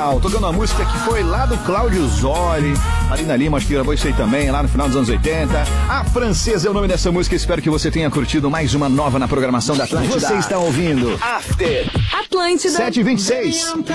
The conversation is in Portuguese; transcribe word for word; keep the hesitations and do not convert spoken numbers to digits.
Legal, tocando uma música que foi lá do Cláudio Zoli. Marina Lima, acho que gravou isso aí também, lá no final dos anos oitenta. A Francesa é o nome dessa música. Espero que você tenha curtido mais uma nova na programação da Atlântida. Você está ouvindo After Atlântida sete e vinte e seis.